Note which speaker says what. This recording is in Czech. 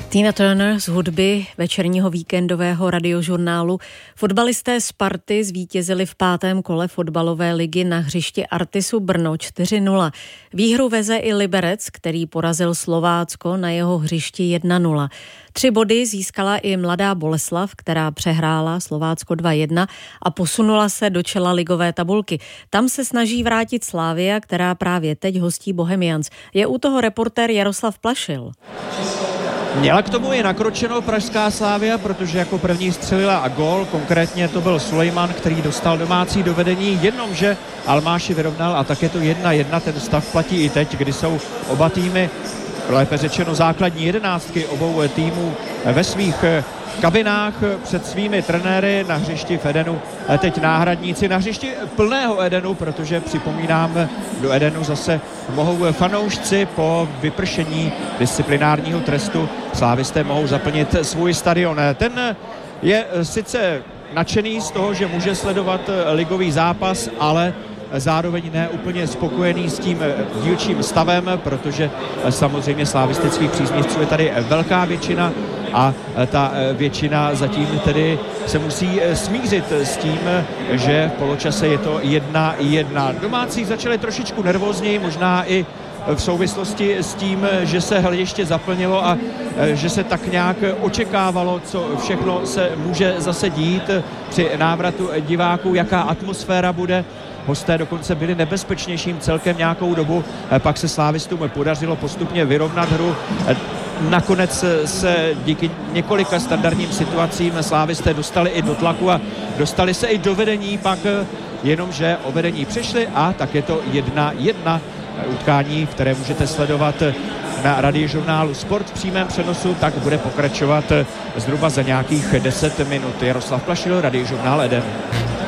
Speaker 1: Tina Turner z hudby večerního víkendového radiožurnálu. Fotbalisté Sparty zvítězili v 5. kole fotbalové ligy na hřišti Artisu Brno 4-0. Výhru veze i Liberec, který porazil Slovácko na jeho hřišti 1-0. 3 body získala i Mladá Boleslav, která přehrála Slovácko 2-1 a posunula se do čela ligové tabulky. Tam se snaží vrátit Slavia, která právě teď hostí Bohemians. Je u toho reportér Jaroslav Plašil.
Speaker 2: Měla k tomu i nakročeno pražská Slavia, protože jako první střelila gól, konkrétně to byl Sulejman, který dostal domácí do vedení, jenomže Almáši vyrovnal a tak je to 1-1, ten stav platí i teď, kdy jsou oba týmy, lépe řečeno základní jedenáctky obou týmů ve svých kabinách před svými trenéry, na hřišti v Edenu teď náhradníci, na hřišti plného Edenu, protože připomínám, do Edenu zase mohou fanoušci po vypršení disciplinárního trestu. Slávisté mohou zaplnit svůj stadion. Ten je sice nadšený z toho, že může sledovat ligový zápas, ale zároveň ne úplně spokojený s tím dílčím stavem, protože samozřejmě slavistických příznivců je tady velká většina a ta většina zatím tedy se musí smířit s tím, že v poločase je to 1-1. Domácí začali trošičku nervózněji, možná i v souvislosti s tím, že se hlediště zaplnilo a že se tak nějak očekávalo, co všechno se může zase dít při návratu diváků, jaká atmosféra bude. Hosté dokonce byli nebezpečnějším celkem nějakou dobu, pak se slávistům podařilo postupně vyrovnat hru. Nakonec se díky několika standardním situacím slávisté dostali i do tlaku a dostali se i do vedení, pak jenomže o vedení přišli a tak je to 1-1 utkání, které můžete sledovat na radiožurnálu Sport v přímém přenosu, tak bude pokračovat zhruba za nějakých 10 minut. Jaroslav Plašil, radiožurnál Eden.